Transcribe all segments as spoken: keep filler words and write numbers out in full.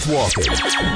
Faith Walking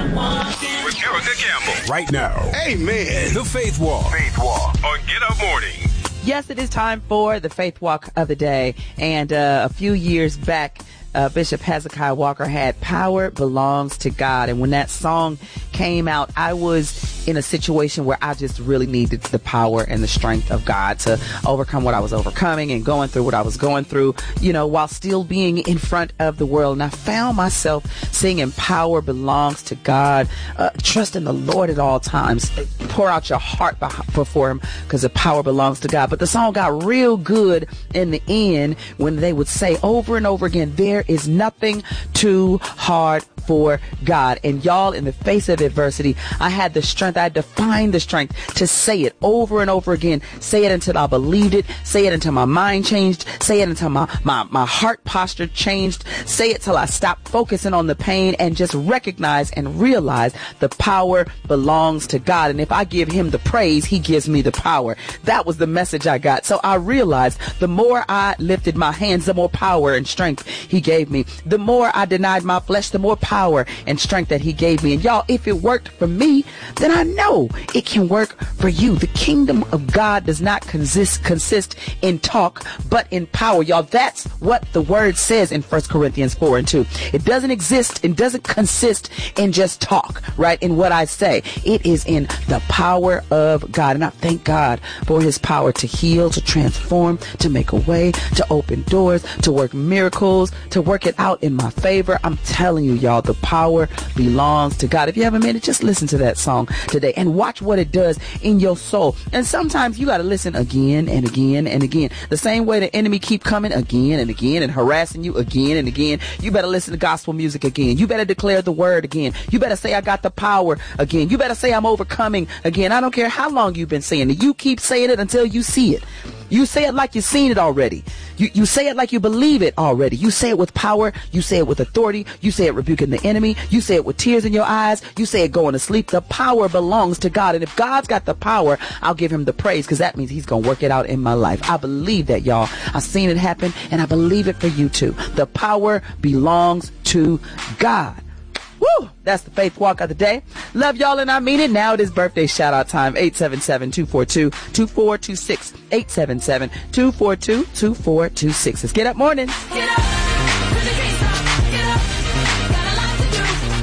with Erica Campbell. Right now. Amen. The Faith Walk. Faith Walk on Get Up Morning. Yes, it is time for the Faith Walk of the day. And uh, a few years back, uh, Bishop Hezekiah Walker had Power Belongs to God. And when that song came out, I was in a situation where I just really needed the power and the strength of God to overcome what I was overcoming and going through what I was going through, you know, while still being in front of the world. And I found myself singing Power Belongs to God, uh, trust in the Lord at all times. Pour out your heart before him because the power belongs to God. But the song got real good in the end when they would say over and over again, there is nothing too hard for God. And y'all, in the face of adversity, I had the strength, I had to find the strength to say it over and over again. Say it until I believed it. Say it until my mind changed. Say it until my, my, my heart posture changed. Say it till I stopped focusing on the pain and just recognize and realize the power belongs to God. And if I give him the praise, he gives me the power. That was the message I got. So I realized the more I lifted my hands, the more power and strength he gave me. The more I denied my flesh, the more power Power and strength that he gave me. And y'all, if it worked for me, then I know it can work for you. The kingdom of God does not consist consist in talk, but in power. Y'all, that's what the word says in First Corinthians four and two. It doesn't exist, it doesn't consist in just talk, right? In what I say. It is in the power of God. And I thank God for his power to heal, to transform, to make a way, to open doors, to work miracles, to work it out in my favor. I'm telling you, y'all, the power belongs to God. If you have a minute, just listen to that song today and watch what it does in your soul. And sometimes you got to listen again and again and again. The same way the enemy keep coming again and again and harassing you again and again. You better listen to gospel music again. You better declare the word again. You better say I got the power again. You better say I'm overcoming again. I don't care how long you've been saying it. You keep saying it until you see it. You say it like you've seen it already. You you say it like you believe it already. You say it with power. You say it with authority. You say it rebuking the enemy. You say it with tears in your eyes. You say it going to sleep. The power belongs to God. And if God's got the power, I'll give him the praise because that means he's going to work it out in my life. I believe that, y'all. I've seen it happen and I believe it for you too. The power belongs to God. Woo! That's the Faith Walk of the day. Love y'all and I mean it. Now it is birthday shout out time. eight seven seven, two four two, two four two six. eight seven seven, two four two, two four two six. Let's get up morning. Get up. Get up. Got a lot to do.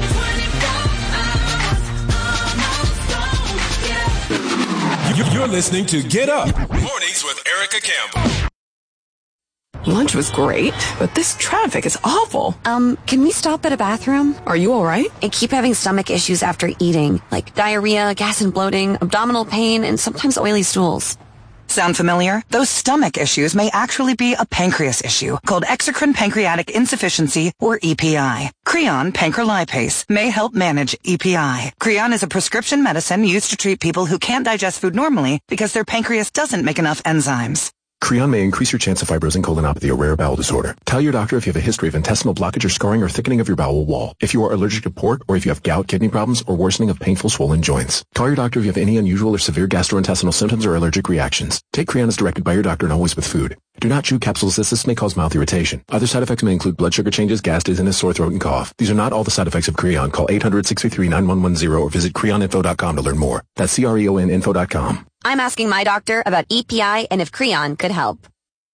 twenty-four hours. You're listening to Get Up Mornings with Erica Campbell. Lunch was great, but this traffic is awful. Um, can we stop at a bathroom? Are you all right? I keep having stomach issues after eating, like diarrhea, gas and bloating, abdominal pain, and sometimes oily stools. Sound familiar? Those stomach issues may actually be a pancreas issue called exocrine pancreatic insufficiency, or E P I. Creon pancrelipase may help manage E P I. Creon is a prescription medicine used to treat people who can't digest food normally because their pancreas doesn't make enough enzymes. Creon may increase your chance of fibrosing colonopathy, a rare bowel disorder. Tell your doctor if you have a history of intestinal blockage or scarring or thickening of your bowel wall, if you are allergic to pork, or if you have gout, kidney problems, or worsening of painful swollen joints. Call your doctor if you have any unusual or severe gastrointestinal symptoms or allergic reactions. Take Creon as directed by your doctor and always with food. Do not chew capsules as this may cause mouth irritation. Other side effects may include blood sugar changes, gas, dizziness, sore throat, and cough. These are not all the side effects of Creon. Call eight hundred, six three three, nine one one zero or visit creon info dot com to learn more. That's C R E O N info dot com. I'm asking my doctor about E P I and if Creon could help.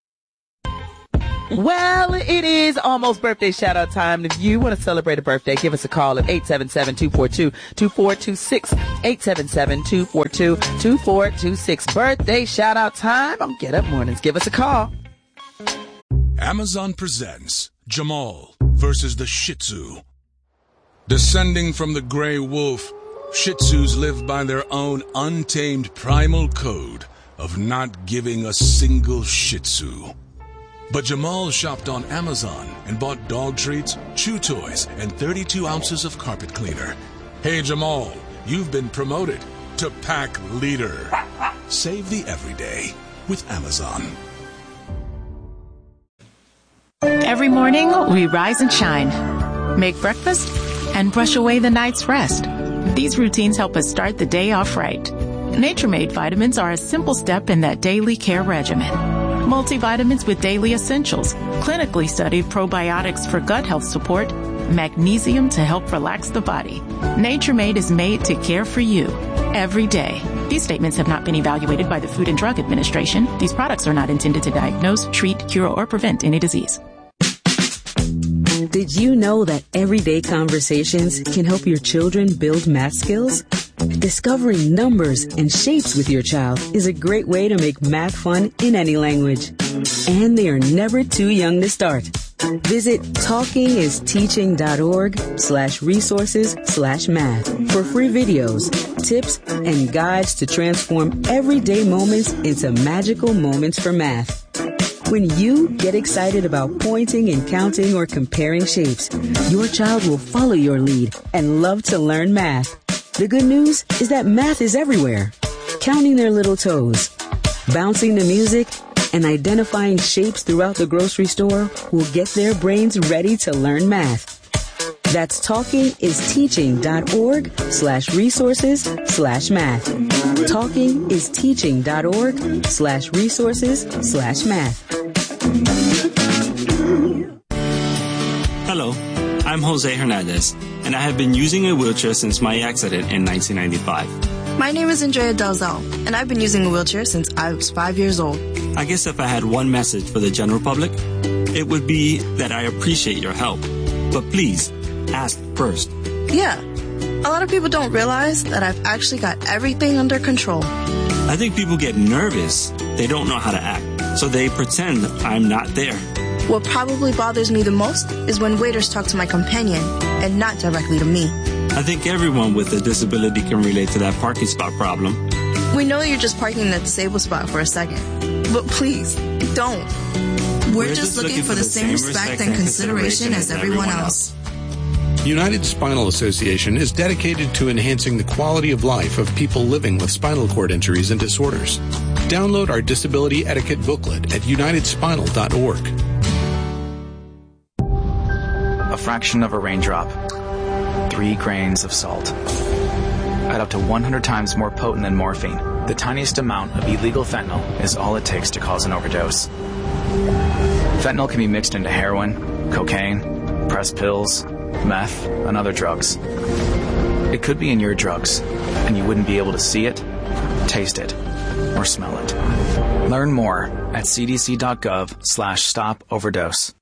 Well, it is almost birthday shout out time. If you want to celebrate a birthday, give us a call at eight seven seven, two four two, two four two six. eight seven seven, two four two, two four two six. Birthday shout out time on Get Up Mornings. Give us a call. Amazon presents Jamal versus the Shih Tzu. Descending from the gray wolf, Shih Tzus live by their own untamed primal code of not giving a single Shih Tzu. But Jamal shopped on Amazon and bought dog treats, chew toys, and thirty-two ounces of carpet cleaner. Hey Jamal, you've been promoted to pack leader. Save the everyday with Amazon. Every morning, we rise and shine, make breakfast, and brush away the night's rest. These routines help us start the day off right. Nature-Made vitamins are a simple step in that daily care regimen. Multivitamins with daily essentials, clinically studied probiotics for gut health support, magnesium to help relax the body. Nature Made is made to care for you every day. These statements have not been evaluated by the Food and Drug Administration. These products are not intended to diagnose, treat, cure, or prevent any disease. Did you know that everyday conversations can help your children build math skills? Discovering numbers and shapes with your child is a great way to make math fun in any language. And they are never too young to start. Visit talkingisteaching.org slash resources slash math for free videos, tips, and guides to transform everyday moments into magical moments for math. When you get excited about pointing and counting or comparing shapes, your child will follow your lead and love to learn math. The good news is that math is everywhere. Counting their little toes, bouncing the music, and identifying shapes throughout the grocery store will get their brains ready to learn math. That's talkingisteaching.org slash resources slash math. Talkingisteaching.org slash resources slash math. Hello, I'm Jose Hernandez, and I have been using a wheelchair since my accident in nineteen ninety-five. My name is Andrea Dalzell, and I've been using a wheelchair since I was five years old. I guess if I had one message for the general public, it would be that I appreciate your help. But please, ask first. Yeah, a lot of people don't realize that I've actually got everything under control. I think people get nervous. They don't know how to act, so they pretend I'm not there. What probably bothers me the most is when waiters talk to my companion and not directly to me. I think everyone with a disability can relate to that parking spot problem. We know you're just parking in the disabled spot for a second, but please, don't. We're, We're just, just looking, looking for the same respect and consideration as everyone else. United Spinal Association is dedicated to enhancing the quality of life of people living with spinal cord injuries and disorders. Download our disability etiquette booklet at united spinal dot org. A fraction of a raindrop. Three grains of salt. At up to one hundred times more potent than morphine, the tiniest amount of illegal fentanyl is all it takes to cause an overdose. Fentanyl can be mixed into heroin, cocaine, pressed pills, meth, and other drugs. It could be in your drugs, and you wouldn't be able to see it, taste it, or smell it. Learn more at cdc.gov slash stop overdose.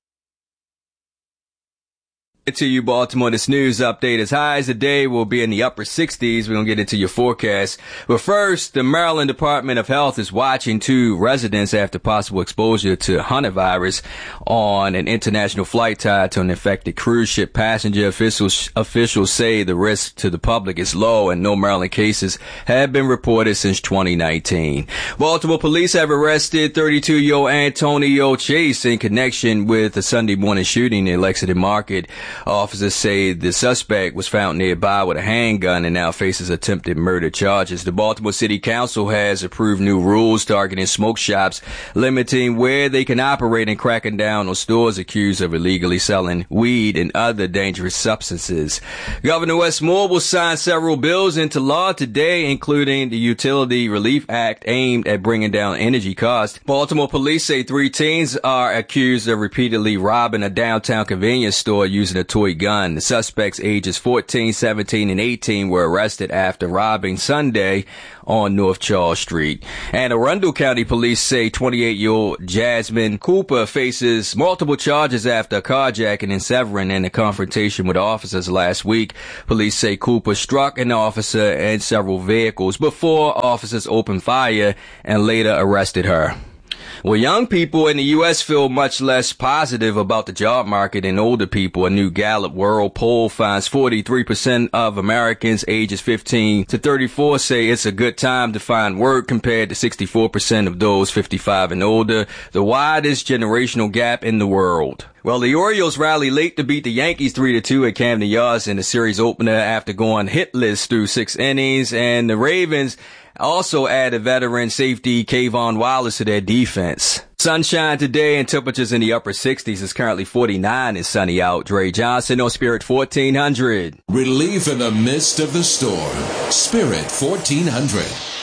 To you, Baltimore, this news update. As high as today will be in the upper sixties. We're going to get into your forecast. But first, the Maryland Department of Health is watching two residents after possible exposure to hantavirus on an international flight tied to an infected cruise ship passenger. Officials, officials say the risk to the public is low and no Maryland cases have been reported since twenty nineteen. Baltimore police have arrested thirty-two-year-old Antonio Chase in connection with the Sunday morning shooting in Lexington Market. Officers say the suspect was found nearby with a handgun and now faces attempted murder charges. The Baltimore City Council has approved new rules targeting smoke shops, limiting where they can operate and cracking down on stores accused of illegally selling weed and other dangerous substances. Governor Wes Moore will sign several bills into law today, including the Utility Relief Act aimed at bringing down energy costs. Baltimore police say three teens are accused of repeatedly robbing a downtown convenience store using a toy gun. The suspects ages fourteen, seventeen, and eighteen were arrested after robbing Sunday on North Charles Street. And Arundel County police say twenty-eight-year-old Jasmine Cooper faces multiple charges after a carjacking in Severn and a confrontation with officers last week. Police say Cooper struck an officer and several vehicles before officers opened fire and later arrested her. Well, young people in the U S feel much less positive about the job market than older people. A new Gallup World poll finds forty-three percent of Americans ages fifteen to thirty-four say it's a good time to find work compared to sixty-four percent of those fifty-five and older, the widest generational gap in the world. Well, the Orioles rallied late to beat the Yankees three to two at Camden Yards in the series opener after going hitless through six innings, and the Ravens also added veteran safety Kayvon Wallace to their defense. Sunshine today and temperatures in the upper sixties. Is currently forty-nine and sunny out. Dre Johnson on Spirit fourteen hundred. Relief in the midst of the storm. Spirit fourteen hundred.